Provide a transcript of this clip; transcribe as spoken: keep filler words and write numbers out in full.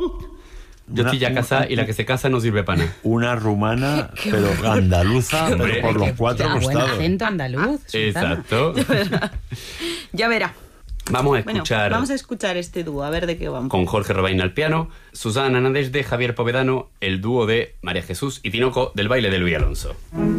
Yo estoy ya casada y la que se casa no sirve para nada. Una rumana, pero andaluza, pero por los cuatro Ya, buen costados. acento andaluz. Sultana. Exacto. Ya verá. Vamos a Bueno, escuchar vamos a escuchar este dúo, a ver de qué vamos. con Jorge Robaina al piano, Susana Nadezhde, Javier Povedano, el dúo de María Jesús y Tinoco del baile de Luis Alonso.